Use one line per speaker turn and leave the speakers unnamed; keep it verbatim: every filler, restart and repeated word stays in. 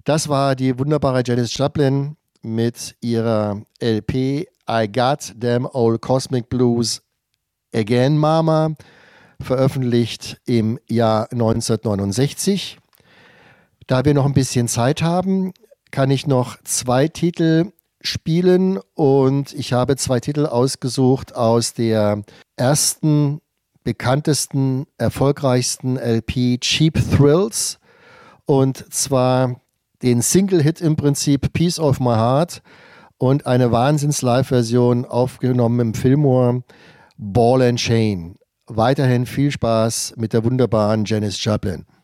Das war die wunderbare Janis Joplin mit ihrer L P I Got Them Old Cosmic Blues Again Mama, veröffentlicht im Jahr neunzehnhundertneunundsechzig. Da wir noch ein bisschen Zeit haben, kann ich noch zwei Titel spielen und ich habe zwei Titel ausgesucht aus der ersten, bekanntesten, erfolgreichsten L P Cheap Thrills, und zwar den Single-Hit im Prinzip Piece of My Heart und eine Wahnsinns-Live-Version aufgenommen im Fillmore, Ball and Chain. Weiterhin viel Spaß mit der wunderbaren Janis Joplin.